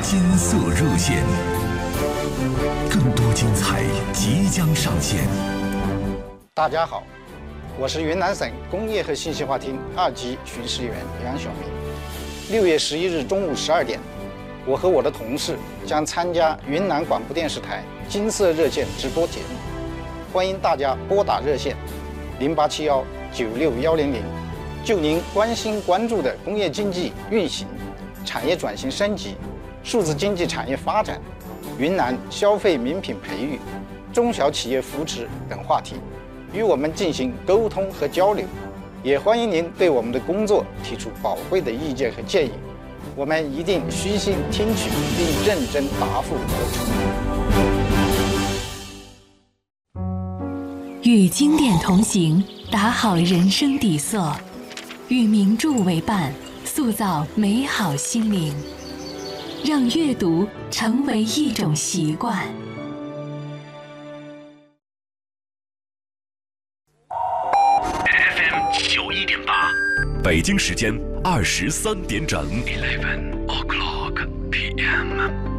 金色热线，更多精彩即将上线。 大家好，我是云南省工业和信息化厅2级巡视员杨晓明。6月11日中午12点，我和我的同事将参加云南广播电视台金色热线直播节目，欢迎大家拨打热线0871961100，就您关心关注的工业经济运行、产业转型升级、数字经济产业发展、云南消费名品培育、中小企业扶持等话题，与我们进行沟通和交流。也欢迎您对我们的工作提出宝贵的意见和建议，我们一定虚心听取并认真答复得出。与经典同行，打好人生底色；与名著为伴，塑造美好心灵。让阅读成为一种习惯。 FM91.8，北京时间23点整。11 o'clock p.m.